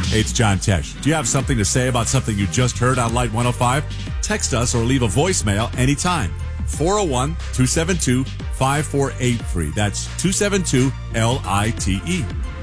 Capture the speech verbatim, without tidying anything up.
Hey, it's John Tesh. Do you have something to say about something you just heard on Light one oh five? Text us or leave a voicemail anytime. four oh one, two seven two, five four eight three. That's two seven two L I T E.